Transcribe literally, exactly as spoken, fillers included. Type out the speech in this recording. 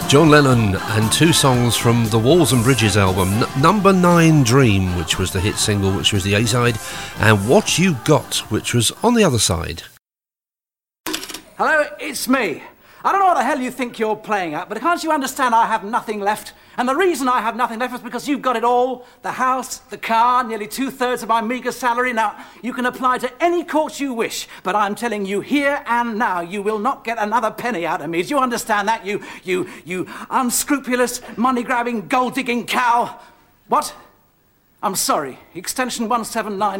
John Lennon and two songs from the Walls and Bridges album, N- Number Nine Dream, which was the hit single, which was the A-side, and What You Got, which was on the other side. Hello, it's me. I don't know what the hell you think you're playing at, but can't you understand I have nothing left? And the reason I have nothing left is because you've got it all. The house, the car, nearly two-thirds of my meagre salary. Now, you can apply to any court you wish, but I'm telling you here and now, you will not get another penny out of me. Do you understand that, you, you, you unscrupulous, money-grabbing, gold-digging cow? What? I'm sorry. Extension one seven nine.